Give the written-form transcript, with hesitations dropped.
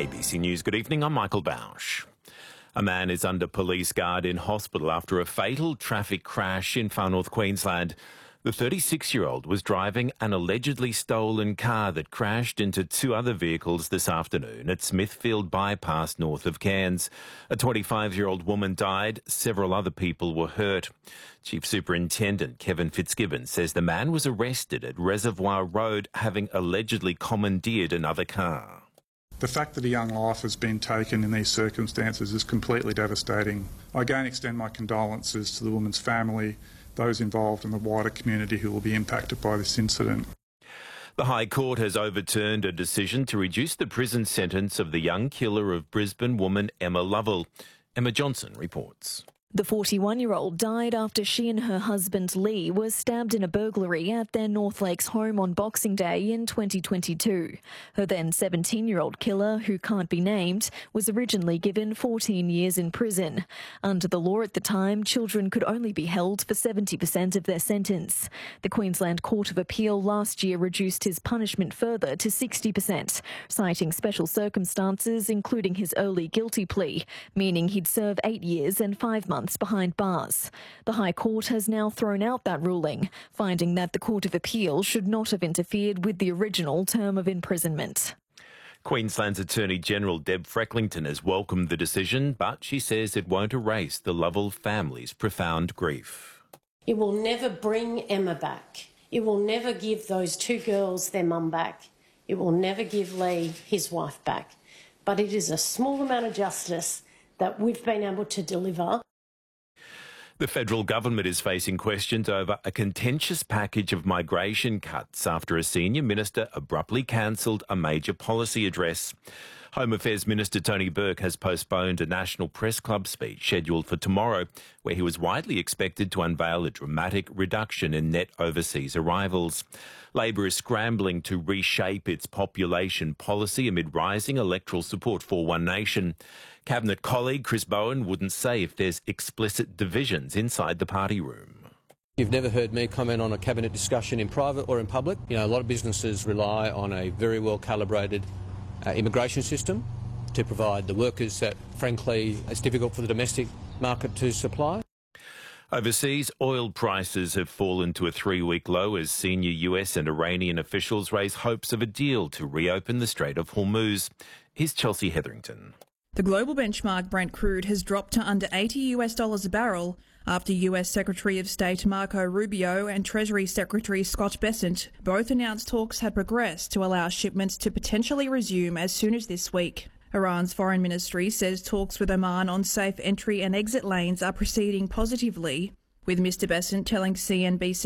ABC News, good evening, I'm Michael Bausch. A man is under police guard in hospital after a fatal traffic crash in far north Queensland. The 36-year-old was driving an allegedly stolen car that crashed into two other vehicles this afternoon at Smithfield Bypass north of Cairns. A 25-year-old woman died, several other people were hurt. Chief Superintendent Kevin Fitzgibbon says the man was arrested at Reservoir Road having allegedly commandeered another car. The fact that a young life has been taken in these circumstances is completely devastating. I again extend my condolences to the woman's family, those involved and the wider community who will be impacted by this incident. The High Court has overturned a decision to reduce the prison sentence of the young killer of Brisbane woman Emma Lovell. Emma Johnson reports. The 41-year-old died after she and her husband Lee were stabbed in a burglary at their North Lakes home on Boxing Day in 2022. Her then 17-year-old killer, who can't be named, was originally given 14 years in prison. Under the law at the time, children could only be held for 70% of their sentence. The Queensland Court of Appeal last year reduced his punishment further to 60%, citing special circumstances including his early guilty plea, meaning he'd serve 8 years and 5 months behind bars. The High Court has now thrown out that ruling, finding that the Court of Appeal should not have interfered with the original term of imprisonment. Queensland's Attorney-General Deb Frecklington has welcomed the decision, but she says it won't erase the Lovell family's profound grief. It will never bring Emma back. It will never give those two girls their mum back. It will never give Lee his wife back. But it is a small amount of justice that we've been able to deliver. The federal government is facing questions over a contentious package of migration cuts after a senior minister abruptly cancelled a major policy address. Home Affairs Minister Tony Burke has postponed a National Press Club speech scheduled for tomorrow, where he was widely expected to unveil a dramatic reduction in net overseas arrivals. Labor is scrambling to reshape its population policy amid rising electoral support for One Nation. Cabinet colleague Chris Bowen wouldn't say if there's explicit divisions inside the party room. You've never heard me comment on a cabinet discussion in private or in public. You know, a lot of businesses rely on a very well calibrated immigration system to provide the workers that, frankly, it's difficult for the domestic market to supply. Overseas, oil prices have fallen to a 3-week low as senior US and Iranian officials raise hopes of a deal to reopen the Strait of Hormuz. Here's Chelsea Hetherington. The global benchmark Brent crude has dropped to under $80 a barrel after US Secretary of State Marco Rubio and Treasury Secretary Scott Bessent both announced talks had progressed to allow shipments to potentially resume as soon as this week. Iran's foreign ministry says talks with Oman on safe entry and exit lanes are proceeding positively, with Mr Bessent telling CNBC